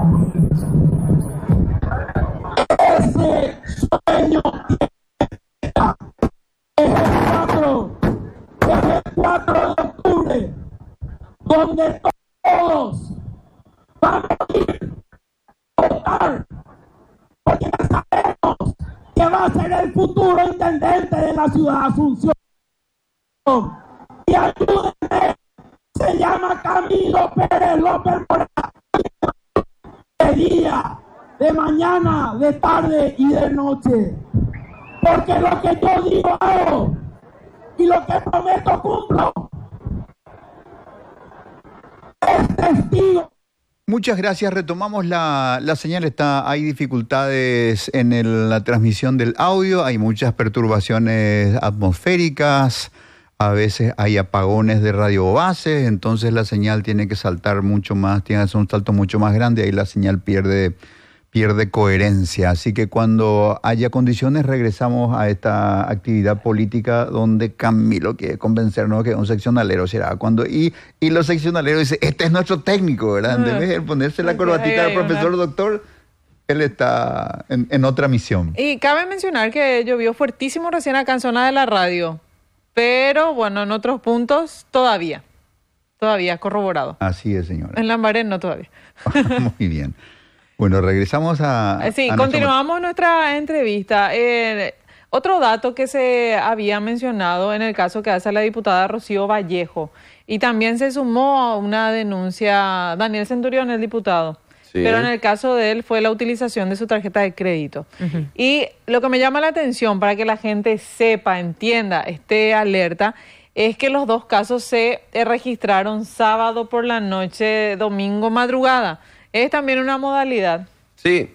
Ese sueño es el 4 de octubre, donde todos vamos a ir a votar, porque sabemos que va a ser el futuro intendente de la ciudad de Asunción. Y ayúdenme, se llama Camilo Pérez López Morales, de día, de mañana, de tarde y de noche. Porque lo que yo digo hago y lo que prometo cumplo. Es testigo. Muchas gracias. Retomamos la señal. Hay dificultades en la transmisión del audio, hay muchas perturbaciones atmosféricas, a veces hay apagones de radiobases, entonces la señal tiene que saltar mucho más, tiene que hacer un salto mucho más grande, ahí la señal pierde coherencia. Así que cuando haya condiciones regresamos a esta actividad política donde Camilo quiere convencernos que es un seccionalero será. Y los seccionaleros dicen, este es nuestro técnico, ¿verdad? En vez de ponerse la corbatita del profesor doctor, él está en otra misión. Y cabe mencionar que llovió fuertísimo recién acá en zona de la radio, pero bueno, en otros puntos todavía corroborado. Así es, señora. En Lambaré no todavía. Muy bien. Bueno, regresamos Sí, continuamos nuestra entrevista. Otro dato que se había mencionado en el caso que hace la diputada Rocío Vallejo, y también se sumó a una denuncia Daniel Centurión, el diputado, sí. Pero en el caso de él fue la utilización de su tarjeta de crédito. Uh-huh. Y lo que me llama la atención para que la gente sepa, entienda, esté alerta, es que los dos casos se registraron sábado por la noche, domingo madrugada. Es también una modalidad. Sí,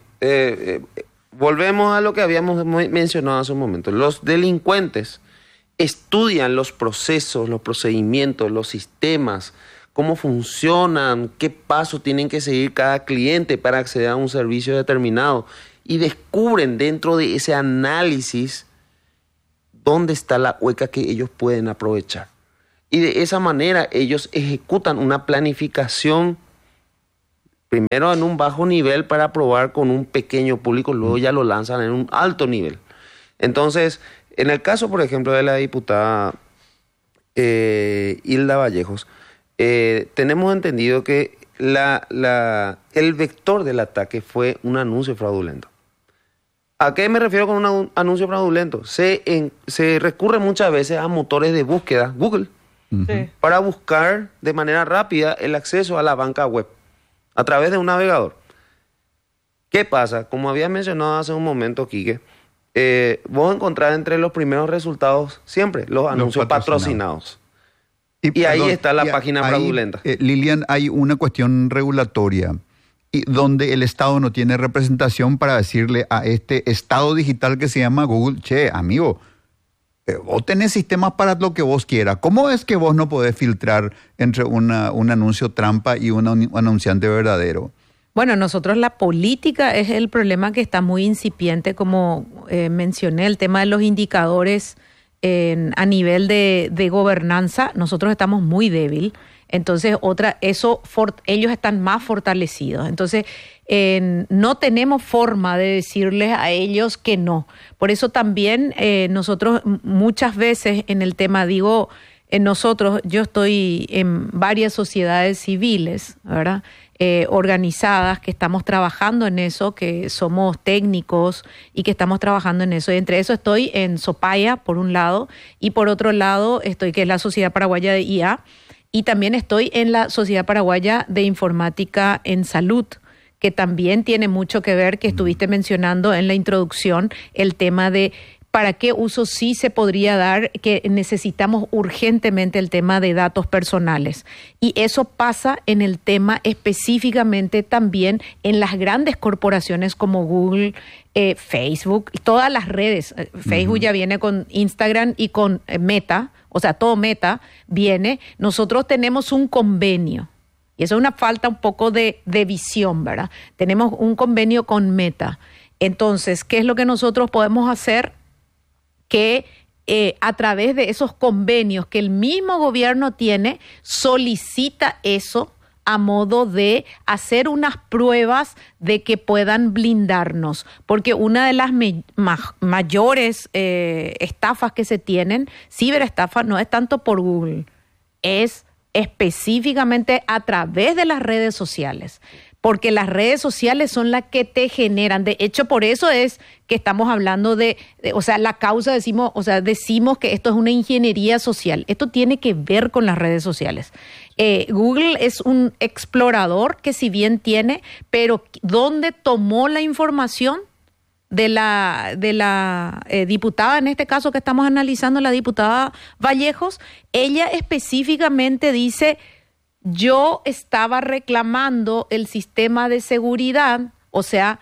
volvemos a lo que habíamos mencionado hace un momento. Los delincuentes estudian los procesos, los procedimientos, los sistemas, cómo funcionan, qué pasos tienen que seguir cada cliente para acceder a un servicio determinado, y descubren dentro de ese análisis dónde está la hueca que ellos pueden aprovechar. Y de esa manera ellos ejecutan una planificación primero en un bajo nivel para probar con un pequeño público, luego ya lo lanzan en un alto nivel. Entonces, en el caso, por ejemplo, de la diputada Hilda Vallejos, tenemos entendido que el vector del ataque fue un anuncio fraudulento. ¿A qué me refiero con un anuncio fraudulento? Se recurre muchas veces a motores de búsqueda, Google, sí, para buscar de manera rápida el acceso a la banca web a través de un navegador. ¿Qué pasa? Como había mencionado hace un momento, Quique, vos encontrás entre los primeros resultados siempre los anuncios patrocinados. Y ahí está la página fraudulenta. Lilian, hay una cuestión regulatoria y donde el Estado no tiene representación para decirle a este Estado digital que se llama Google, che, amigo, vos tenés sistemas para lo que vos quieras. ¿Cómo es que vos no podés filtrar entre un anuncio trampa y un anunciante verdadero? Bueno, nosotros la política es el problema que está muy incipiente, como mencioné, el tema de los indicadores a nivel de gobernanza, nosotros estamos muy débil. Entonces, ellos están más fortalecidos. Entonces, no tenemos forma de decirles a ellos que no. Por eso también nosotros muchas veces en el tema, yo estoy en varias sociedades civiles, ¿verdad? Organizadas, que estamos trabajando en eso, que somos técnicos y que estamos trabajando en eso. Y entre eso estoy en Sopaya, por un lado, y por otro lado que es la Sociedad Paraguaya de IA, y también estoy en la Sociedad Paraguaya de Informática en Salud, que también tiene mucho que ver, que estuviste mencionando en la introducción, el tema de para qué uso sí se podría dar, que necesitamos urgentemente el tema de datos personales. Y eso pasa en el tema específicamente también en las grandes corporaciones como Google, Facebook, todas las redes. Facebook ya viene con Instagram y con Meta, o sea, todo Meta viene. Nosotros tenemos un convenio. Y eso es una falta un poco de visión, ¿verdad? Tenemos un convenio con Meta. Entonces, ¿qué es lo que nosotros podemos hacer? Que a través de esos convenios que el mismo gobierno tiene, solicita eso a modo de hacer unas pruebas de que puedan blindarnos, porque una de las mayores estafas que se tienen, ciberestafas, no es tanto por Google, es específicamente a través de las redes sociales, porque las redes sociales son las que te generan. De hecho, por eso es que estamos hablando o sea, la causa, decimos que esto es una ingeniería social. Esto tiene que ver con las redes sociales. Google es un explorador que si bien tiene, pero ¿dónde tomó la información de la diputada, en este caso que estamos analizando, la diputada Vallejos? Ella específicamente dice: yo estaba reclamando el sistema de seguridad, o sea,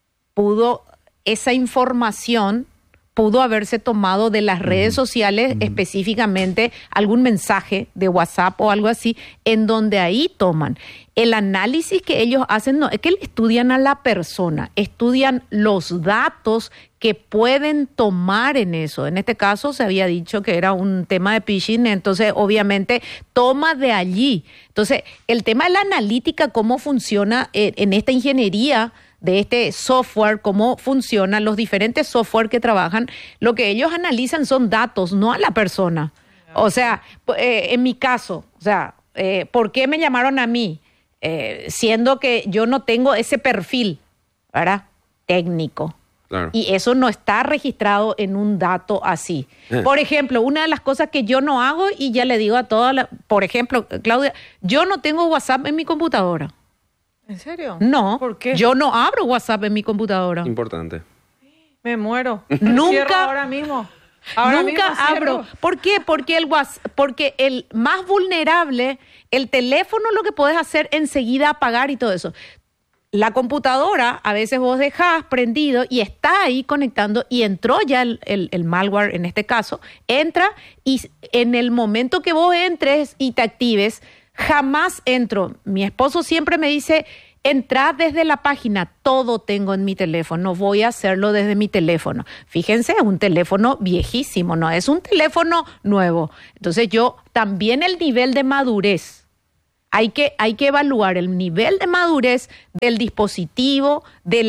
esa información pudo haberse tomado de las redes sociales, específicamente algún mensaje de WhatsApp o algo así, en donde ahí toman. El análisis que ellos hacen no es que estudian a la persona, estudian los datos que pueden tomar en eso. En este caso se había dicho que era un tema de phishing, entonces obviamente toma de allí. Entonces, el tema de la analítica, cómo funciona en esta ingeniería de este software, cómo funcionan los diferentes software que trabajan, lo que ellos analizan son datos, no a la persona. O sea, en mi caso, o sea, ¿por qué me llamaron a mí? Siendo que yo no tengo ese perfil, ¿verdad? Técnico. Claro. Y eso no está registrado en un dato así. Por ejemplo, una de las cosas que yo no hago, y ya le digo a todas, por ejemplo, Claudia, yo no tengo WhatsApp en mi computadora. ¿En serio? No. ¿Por qué? Yo no abro WhatsApp en mi computadora. Importante. Me muero. Nunca. Ahora mismo. Nunca abro. ¿Por qué? Porque el más vulnerable, el teléfono, lo que puedes hacer enseguida apagar y todo eso. La computadora, a veces vos dejás prendido y está ahí conectando y entró ya el malware, en este caso, entra y en el momento que vos entres y te actives, jamás entro. Mi esposo siempre me dice: entrad desde la página, todo tengo en mi teléfono, voy a hacerlo desde mi teléfono. Fíjense, es un teléfono viejísimo, no es un teléfono nuevo. Entonces yo, también el nivel de madurez, hay que evaluar el nivel de madurez del dispositivo,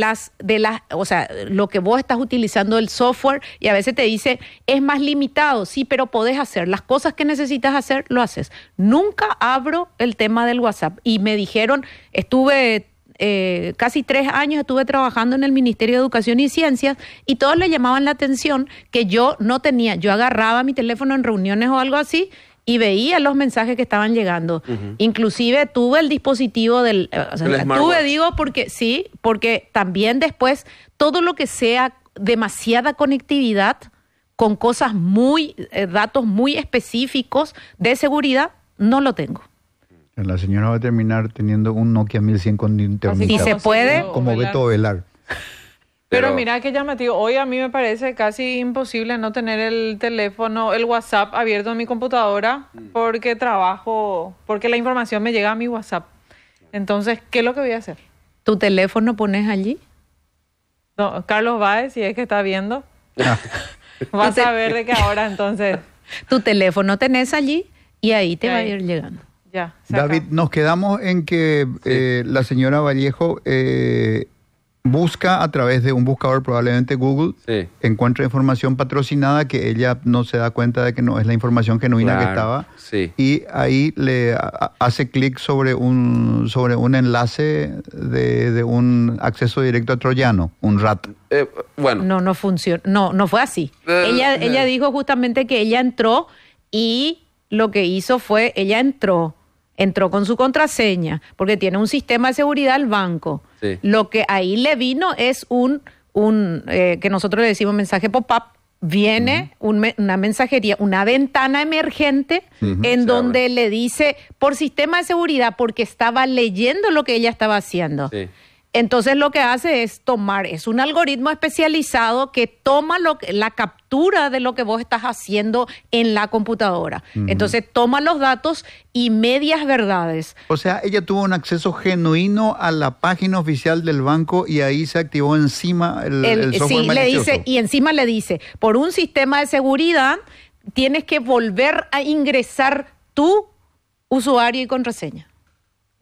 o sea, lo que vos estás utilizando, el software, y a veces te dice, es más limitado, sí, pero podés hacer las cosas que necesitas hacer, lo haces. Nunca abro el tema del WhatsApp. Y me dijeron, estuve casi 3 años, estuve trabajando en el Ministerio de Educación y Ciencias, y todos le llamaban la atención que yo no tenía, yo agarraba mi teléfono en reuniones o algo así, y veía los mensajes que estaban llegando. Inclusive tuve el dispositivo porque también después todo lo que sea demasiada conectividad con cosas datos muy específicos de seguridad, no lo tengo. La señora va a terminar teniendo un Nokia 1100 con internet. Si se puede. Como Beto Velar. Pero mira qué llamativo. Hoy a mí me parece casi imposible no tener el teléfono, el WhatsApp abierto en mi computadora porque porque la información me llega a mi WhatsApp. Entonces, ¿qué es lo que voy a hacer? ¿Tu teléfono pones allí? No, Carlos Báez, si es que está viendo, vas a ver de qué ahora entonces. Tu teléfono tenés allí y ahí te va a ir llegando. Ya. David, nos quedamos en que la señora Vallejo busca a través de un buscador, probablemente Google, encuentra información patrocinada que ella no se da cuenta de que no es la información genuina que estaba, y ahí le hace clic sobre un enlace de un acceso directo a troyano, un RAT. Bueno. No funciona, no fue así. Ella dijo justamente que ella entró y lo que hizo fue, ella entró con su contraseña, porque tiene un sistema de seguridad al banco. Sí. Lo que ahí le vino es que nosotros le decimos mensaje pop-up, viene una mensajería, una ventana emergente en donde le dice, por sistema de seguridad, porque estaba leyendo lo que ella estaba haciendo. Sí. Entonces lo que hace es es un algoritmo especializado que toma la captura de lo que vos estás haciendo en la computadora. Entonces toma los datos y medias verdades. O sea, ella tuvo un acceso genuino a la página oficial del banco y ahí se activó encima el software malicioso. Y encima le dice, por un sistema de seguridad tienes que volver a ingresar tu usuario y contraseña.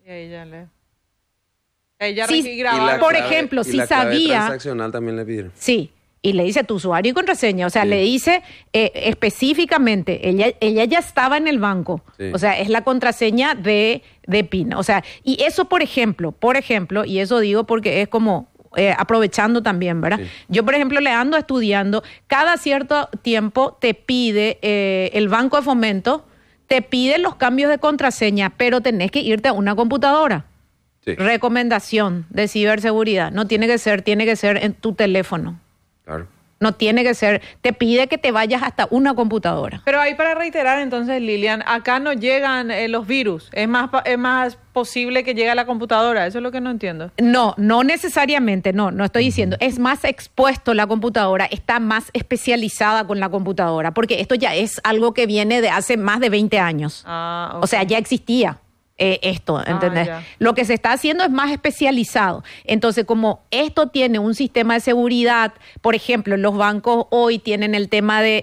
Ella Sí, grababa. por ejemplo, si sabía... transaccional también le pidieron. Sí, y le dice tu usuario y contraseña, o sea, Sí. le dice específicamente, ella ya estaba en el banco, Sí. o sea, es la contraseña de PIN, o sea, y eso, por ejemplo, y eso digo porque es como... aprovechando también, ¿verdad? Sí. Yo, por ejemplo, le ando estudiando, cada cierto tiempo te pide el Banco de Fomento, te pide los cambios de contraseña, pero tenés que irte a una computadora. Sí, Recomendación de ciberseguridad, no tiene que ser en tu teléfono. claro. No tiene que ser, te pide que te vayas hasta una computadora. Pero ahí para reiterar entonces, Lilian, acá no llegan los virus, es más posible que llegue a la computadora, eso es lo que no entiendo. No necesariamente, no estoy diciendo. Es más expuesto la computadora, está más especializada con la computadora, porque esto ya es algo que viene de hace más de 20 años. Ah, ok. O sea, ya existía. Esto, ¿entendés? Ya. Lo que se está haciendo es más especializado. Entonces, como esto tiene un sistema de seguridad, por ejemplo, los bancos hoy tienen el tema de,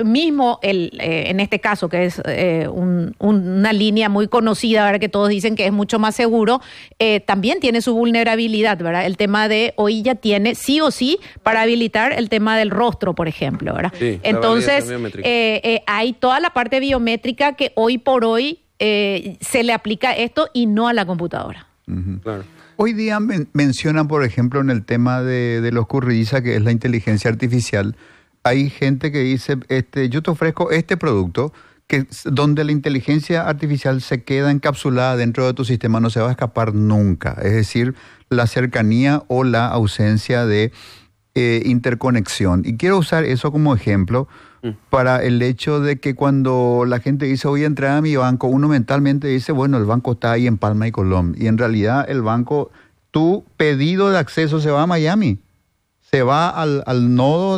en este caso, que es una línea muy conocida, ¿verdad? Que todos dicen que es mucho más seguro, también tiene su vulnerabilidad, ¿verdad? El tema de hoy ya tiene sí o sí para habilitar el tema del rostro, por ejemplo, ¿verdad? Sí, la entonces, validación biométrica. hay toda la parte biométrica que hoy por hoy se le aplica esto y no a la computadora. Claro. Hoy día mencionan, por ejemplo, en el tema de lo escurridiza, que es la inteligencia artificial, hay gente que dice, yo te ofrezco este producto, donde la inteligencia artificial se queda encapsulada dentro de tu sistema, no se va a escapar nunca. Es decir, la cercanía o la ausencia de interconexión. Y quiero usar eso como ejemplo para el hecho de que cuando la gente dice voy a entrar a mi banco, uno mentalmente dice, bueno, el banco está ahí en Palma y Colón. Y en realidad el banco, tu pedido de acceso se va a Miami, se va al nodo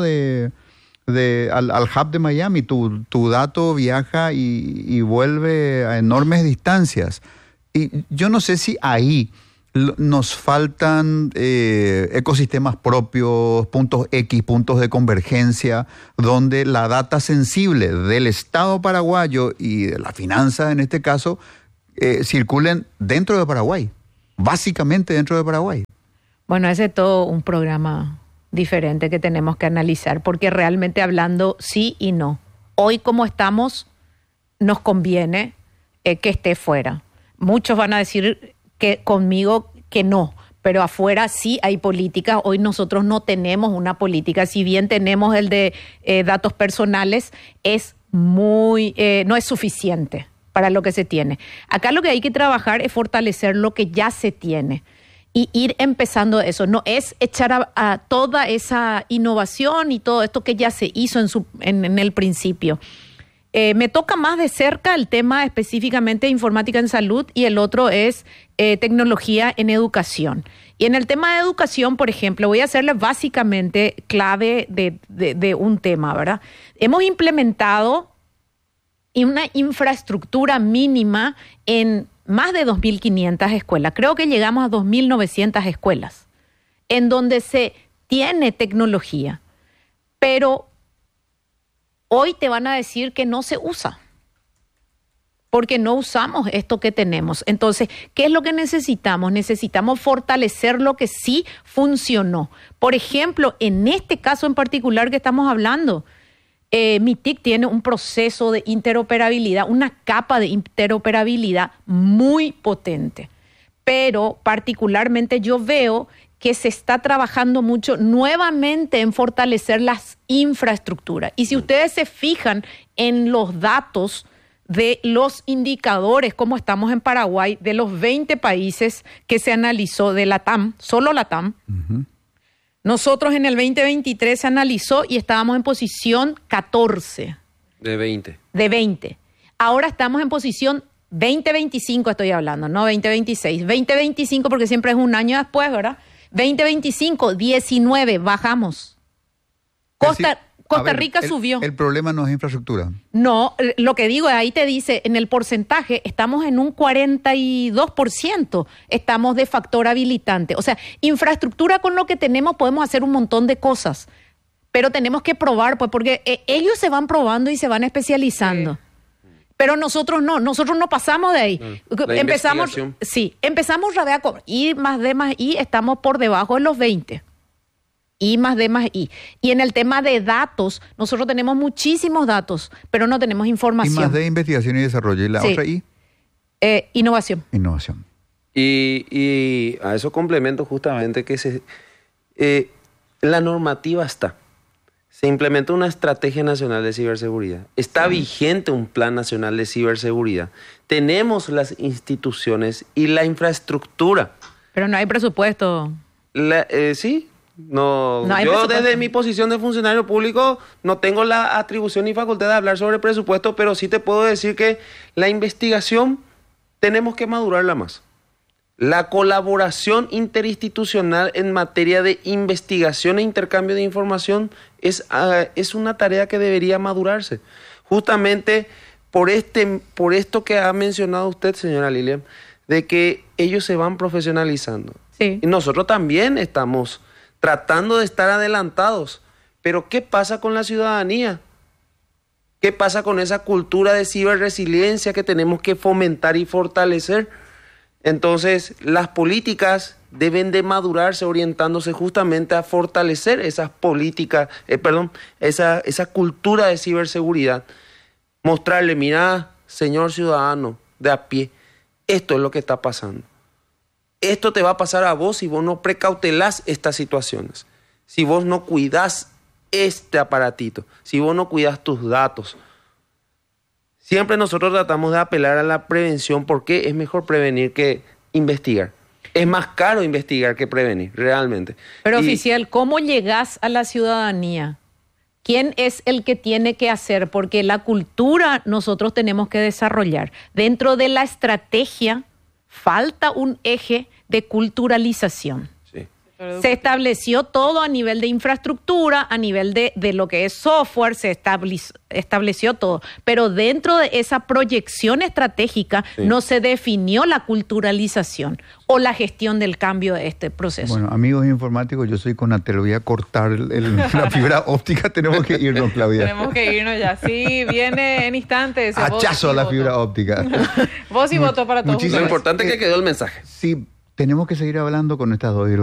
al hub de Miami. Tu dato viaja y vuelve a enormes distancias. Y yo no sé si ahí nos faltan ecosistemas propios, puntos X, puntos de convergencia, donde la data sensible del Estado paraguayo y de la finanza, en este caso, circulen dentro de Paraguay, básicamente dentro de Paraguay. Bueno, ese es todo un programa diferente que tenemos que analizar, porque realmente hablando sí y no. Hoy como estamos, nos conviene que esté fuera. Muchos van a decir que conmigo que no, pero afuera sí hay políticas. Hoy nosotros no tenemos una política, si bien tenemos el de datos personales, no es suficiente para lo que se tiene. Acá lo que hay que trabajar es fortalecer lo que ya se tiene y ir empezando eso. No es echar a toda esa innovación y todo esto que ya se hizo en el principio. Me toca más de cerca el tema específicamente de informática en salud y el otro es tecnología en educación. Y en el tema de educación, por ejemplo, voy a hacerle básicamente clave de un tema, ¿verdad? Hemos implementado una infraestructura mínima en más de 2.500 escuelas. Creo que llegamos a 2.900 escuelas en donde se tiene tecnología, pero hoy te van a decir que no se usa, porque no usamos esto que tenemos. Entonces, ¿qué es lo que necesitamos? Necesitamos fortalecer lo que sí funcionó. Por ejemplo, en este caso en particular que estamos hablando, MITIC tiene un proceso de interoperabilidad, una capa de interoperabilidad muy potente. Pero particularmente yo veo que se está trabajando mucho nuevamente en fortalecer las infraestructuras. Y si ustedes se fijan en los datos de los indicadores, como estamos en Paraguay, de los 20 países que se analizó de la TAM, solo la TAM, nosotros en el 2023 se analizó y estábamos en posición 14. De 20. De 20. Ahora estamos en posición 2025, estoy hablando, no 2026. 2025 porque siempre es un año después, ¿verdad? 2025, 19, bajamos. Costa Rica subió. El problema no es infraestructura. No, lo que digo, ahí te dice, en el porcentaje estamos en un 42%, estamos de factor habilitante. O sea, infraestructura con lo que tenemos podemos hacer un montón de cosas, pero tenemos que probar, pues, porque ellos se van probando y se van especializando. Sí. Pero nosotros no pasamos de ahí. Empezamos Radea con I más D más I, estamos por debajo de los 20. I más D más I. Y en el tema de datos, nosotros tenemos muchísimos datos, pero no tenemos información. I más D, investigación y desarrollo. ¿Y la otra I? Innovación. Innovación. Y a eso complemento justamente que la normativa está. Se implementó una estrategia nacional de ciberseguridad. Está vigente un plan nacional de ciberseguridad. Tenemos las instituciones y la infraestructura. Pero no hay presupuesto. Sí. No yo desde mi posición de funcionario público no tengo la atribución ni facultad de hablar sobre presupuesto, pero sí te puedo decir que la investigación tenemos que madurarla más. La colaboración interinstitucional en materia de investigación e intercambio de información es una tarea que debería madurarse. Justamente por esto que ha mencionado usted, señora Lilian, de que ellos se van profesionalizando. Sí. Y nosotros también estamos tratando de estar adelantados. Pero ¿qué pasa con la ciudadanía? ¿Qué pasa con esa cultura de ciberresiliencia que tenemos que fomentar y fortalecer? Entonces, las políticas deben de madurarse orientándose justamente a fortalecer esas políticas, esa cultura de ciberseguridad. Mostrarle, mira, señor ciudadano de a pie, esto es lo que está pasando. Esto te va a pasar a vos si vos no precautelás estas situaciones. Si vos no cuidás este aparatito, si vos no cuidás tus datos. Siempre nosotros tratamos de apelar a la prevención porque es mejor prevenir que investigar. Es más caro investigar que prevenir, realmente. Pero oficial, ¿cómo llegás a la ciudadanía? ¿Quién es el que tiene que hacer? Porque la cultura nosotros tenemos que desarrollar. Dentro de la estrategia falta un eje de culturalización. Se estableció todo a nivel de infraestructura, a nivel de lo que es software, se estableció todo. Pero dentro de esa proyección estratégica no se definió la culturalización o la gestión del cambio de este proceso. Bueno, amigos informáticos, yo soy Conatel, voy a cortar la fibra óptica, tenemos que irnos, Claudia. Tenemos que irnos ya. Sí, viene en instantes. Hachazo a la fibra óptica. Voz y voto para todos. Lo importante es que quedó el mensaje. Sí, tenemos que seguir hablando con estas dos